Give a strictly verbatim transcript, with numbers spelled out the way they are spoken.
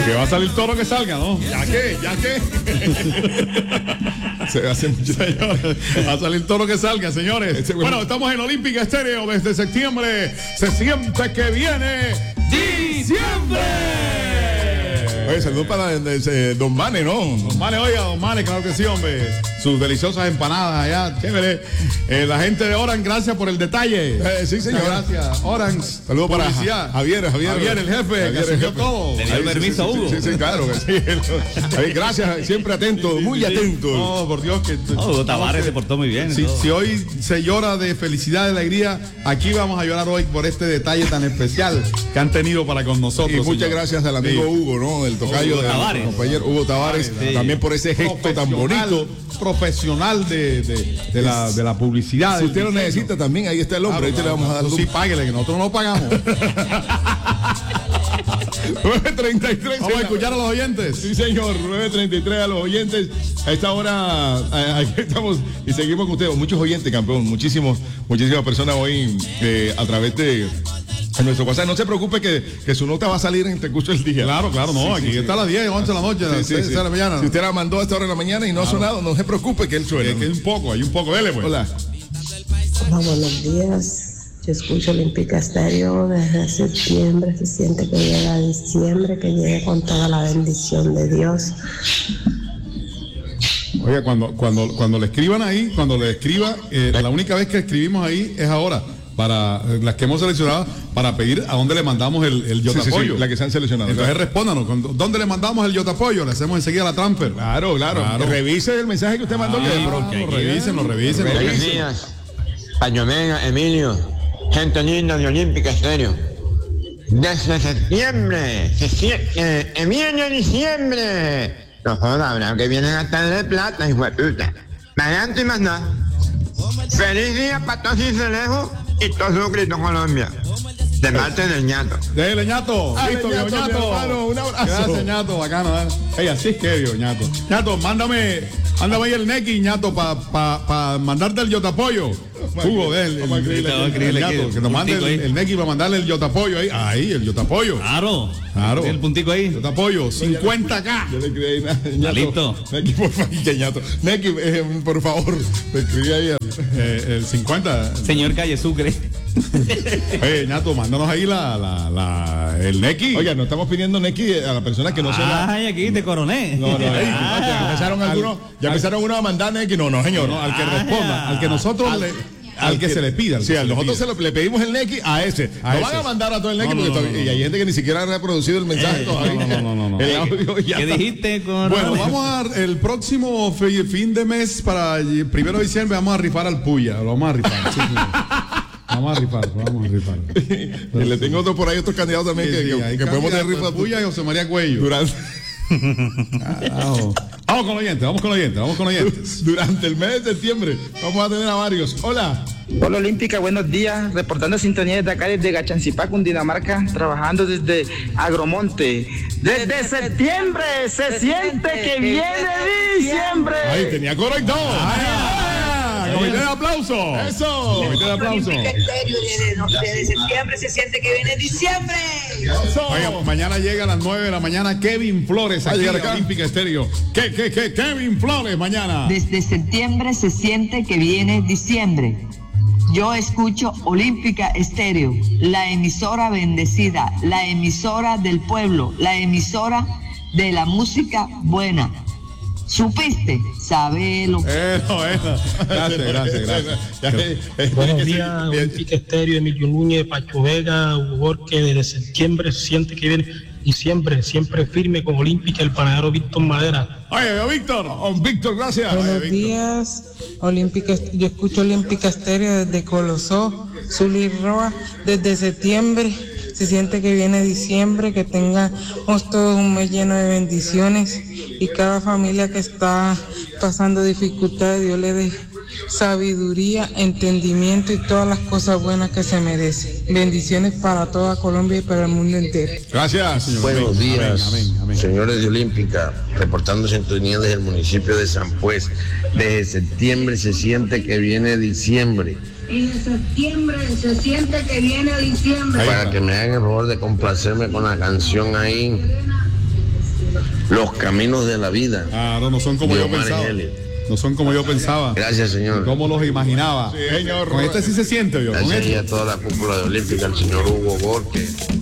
Que va a salir todo lo que salga, ¿no? ¿Ya qué? ¿Ya qué? Se hace mucho. Señores, va a salir todo lo que salga, señores. Este, bueno. bueno, estamos en Olímpica Estéreo desde septiembre. Se siente que viene diciembre. Oye, saludos para eh, Don Mane, ¿no? Don Mane, oiga, Don Mane, claro que sí, hombre. Sus deliciosas empanadas allá, chévere. Eh, la gente de Orange, gracias por el detalle. Eh, sí, señor. Gracias. Orange. Saludos para Javier, Javier. Javier, el jefe, Javier, que el asumió jefe. todo. Le dio el permiso a Hugo. Sí, sí, sí, claro que sí. Javier, gracias, siempre atento, muy atento. No, por Dios, que. No, Hugo Tavares se portó muy bien. Si, si hoy se llora de felicidad, de alegría, aquí vamos a llorar hoy por este detalle tan especial que han tenido para con nosotros. Y muchas señor. gracias al amigo Sí. Hugo, ¿no? El tocayo Hugo de Tavares. nuestro compañero Hugo Tavares, Sí. también por ese gesto tan bonito. Profesional de, de, de, la, de la publicidad. Si usted lo necesita también, ahí está el hombre, ahí te le vamos a dar luz. Sí, páguele, que nosotros no pagamos. nueve treinta y tres. Vamos a escuchar a los oyentes. Sí, señor, nueve treinta y tres a los oyentes. A esta hora, eh, aquí estamos y seguimos con ustedes. Muchos oyentes, campeón, muchísimos, muchísimas personas hoy eh, a través de en nuestro WhatsApp. No se preocupe que, que su nota va a salir en el transcurso del día. Claro, claro, no, Sí, aquí sí, está sí. a las diez, once de la noche, a las Sí, seis sí, de la sí. mañana. Si usted la mandó a esta hora de la mañana y no ha sonado, no se preocupe que él suena. Es que hay un poco, hay un poco, dele pues. Hola. Hola, buenos días. Yo escucho Olímpica Estéreo desde septiembre. Se siente que llega diciembre, que llegue con toda la bendición de Dios. Oiga, cuando, cuando, cuando le escriban ahí, cuando le escriba, eh, la única vez que escribimos ahí es ahora, para eh, las que hemos seleccionado, para pedir a dónde le mandamos el, el Sí, sí, sí, yotapoyo. la que se han seleccionado. Entonces respóndanos, ¿con- ¿dónde le mandamos el yotapoyo? Le hacemos enseguida la transfer. Claro, claro, Claro. Revise el mensaje que usted mandó. Ah, que de lo pronto revisen, lo revisen, lo Buenos revisen. días, Pañomena, Emilio, gente linda de Olímpica Estéreo. Desde septiembre, se siente, eh, viene diciembre. No joda, habrá que vienen a tener plata, hijo de puta. Adelante y más nada. Feliz día para todos y lejos y todos suscritos Colombia. De parte del ñato. Dele, ñato. Dale, Listo, ñato, viejo mi ñato. hermano, un abrazo. Gracias, ñato, bacano. ¿eh? Ey, así es que, viejo ñato. Ñato, mándame, mándame ahí el Neki, ñato, para pa, pa mandarte el yotapoyo. Hugo, el, el, Vamos a el, escribirle, el- vamos a escribirle el aquí, ñato, que nos mande el, puntico ahí. el Neki para mandarle el yotapoyo ahí. Ahí, el yotapoyo. Claro. Claro. El puntico ahí. Yotapoyo, cincuenta K. Yo le escribí ahí, na- ñato. listo. Neki, por favor, que ñato. Neki, eh, por favor, le escribí ahí. Eh, el cincuenta. Señor Calle Sucre. Oye, ñato, mándanos ahí la, la, la, el Neki. Oiga, no estamos pidiendo Neki a la persona que no se la... Ay, aquí te coroné. No, no, ey, Ah. ya empezaron algunos, ya empezaron unos a mandar Neki. No, no, señor. No, al que Ah, responda, ya. al que nosotros Al- le, al que se le pida. al Sí, que a se le nosotros pida. se lo- le pedimos el Neki a ese. A no ese. van a mandar a todo el Neki No, no, porque no, todavía- no, no. y hay gente que ni siquiera ha reproducido el mensaje Eh, todavía. no, no, no, no, no. El audio ya ¿Qué está. dijiste con Bueno, vamos a dar el próximo fi- fin de mes para el primero de diciembre vamos a rifar al Puya, lo vamos a rifar. Sí, sí. Vamos a rifar, vamos a rifar. Y le tengo otro por ahí, otros candidatos también Sí, que, sí, que- hay que podemos tener candidatos, rifa Puya y José María Cuello. durante, Carajo. Vamos con los oyentes, vamos con los oyentes, vamos con los oyentes. durante el mes de septiembre. Vamos a tener a varios. Hola. Hola Olímpica, buenos días. Reportando sintonía desde acá, desde Gachancipá, Cundinamarca, trabajando desde Agromonte. Desde septiembre se siente que viene diciembre. Ahí tenía coro y todo. Ah, comité de aplauso. Eso. Comité de aplauso. Olímpica Estéreo, desde, no- desde septiembre se siente que viene diciembre. Eso. Oiga, mañana llega a las nueve de la mañana Kevin Flores aquí llegar en acá. Olímpica Estéreo. ¿Qué, qué, qué? Kevin Flores mañana. Desde septiembre se siente que viene diciembre. Yo escucho Olímpica Estéreo, la emisora bendecida, la emisora del pueblo, la emisora de la música buena. ¿Supiste? Sabelo. Eso, eso. Gracias, gracias, gracias. Ya, eh, eh, Buenos que sí, días, bien. Olímpica Estéreo, Emilio Núñez, Pacho Vega, Hugo, que desde septiembre se siente que viene diciembre, siempre firme con Olímpica, el panadero Víctor Madera. Oye, Víctor. Don Víctor, gracias. Oye, Buenos Víctor. días, Olímpica, yo escucho Olímpica Estéreo desde Colosó, Zuli Roa, desde septiembre, se siente que viene diciembre, que tengamos todos un mes lleno de bendiciones y cada familia que está pasando dificultades, Dios le dé sabiduría, entendimiento y todas las cosas buenas que se merece. Bendiciones para toda Colombia y para el mundo entero. Gracias, señor. Buenos Amén, días, amén, amén, amén. señores de Olímpica, reportando sintonía desde el municipio de San Pues. Desde septiembre se siente que viene diciembre. En septiembre se siente que viene diciembre. Para que me hagan el favor de complacerme con la canción ahí los caminos de la vida. Ah, no, no son como yo Diomar pensaba. Elliot. No son como yo pensaba. Gracias, señor. Como los imaginaba. Sí, señor. Con este sí se siente, yo. Con Gracias este. y a toda la cúpula de Olímpica, al señor Hugo Borges.